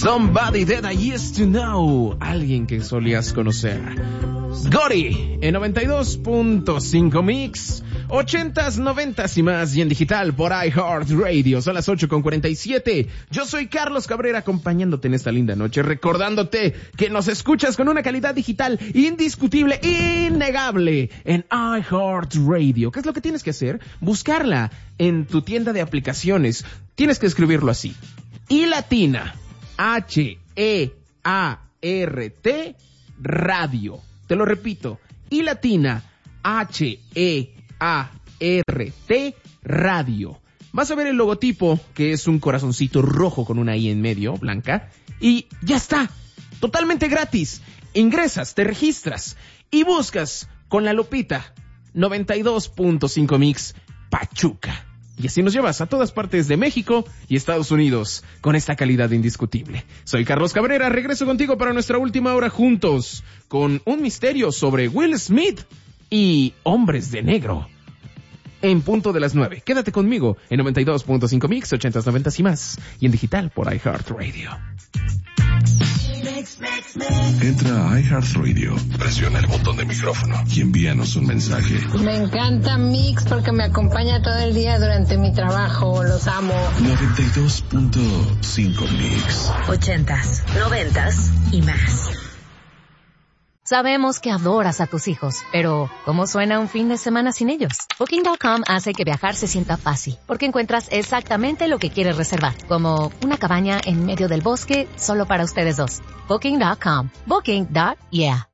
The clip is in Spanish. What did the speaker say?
Somebody that I used to know. Alguien que solías conocer. Gory en 92.5 Mix, 80s, 90s y más, y en digital por iHeartRadio. Son las 8:47. Yo soy Carlos Cabrera, acompañándote en esta linda noche, recordándote que nos escuchas con una calidad digital indiscutible, innegable, en iHeartRadio. ¿Qué es lo que tienes que hacer? Buscarla en tu tienda de aplicaciones. Tienes que escribirlo así: I latina, H-E-A-R-T, radio. Te lo repito, I latina, H-E-A-R-T, radio. Vas a ver el logotipo, que es un corazoncito rojo con una I en medio, blanca, y ya está, totalmente gratis. Ingresas, te registras y buscas con la lupita 92.5 Mix Pachuca. Y así nos llevas a todas partes de México y Estados Unidos con esta calidad indiscutible. Soy Carlos Cabrera, regreso contigo para nuestra última hora juntos con un misterio sobre Will Smith y Hombres de Negro. En punto de las 9. Quédate conmigo en 92.5 Mix, 80s, 90s y más. Y en digital por iHeartRadio. Entra a iHeartRadio, presiona el botón de micrófono y envíanos un mensaje. Me encanta Mix porque me acompaña todo el día durante mi trabajo. Los amo. 92.5 Mix. 80s, 90s y más. Sabemos que adoras a tus hijos, pero ¿cómo suena un fin de semana sin ellos? Booking.com hace que viajar se sienta fácil, porque encuentras exactamente lo que quieres reservar, como una cabaña en medio del bosque solo para ustedes dos. Booking.com. Booking.yeah.